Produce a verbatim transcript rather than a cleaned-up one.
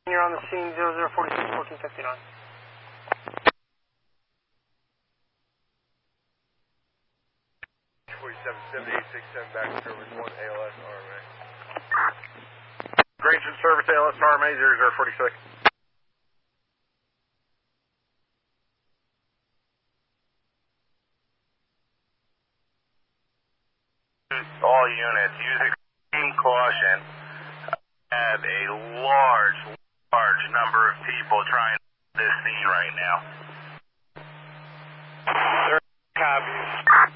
You're on the scene, zero zero four six, fourteen fifty-nine. forty-seven seven eight six seven, back to service one, A L S R M A. Grange in service, A L S R M A, zero zero four six. All units, use extreme caution. I have a large, large number of people trying to get this scene right now. Copy.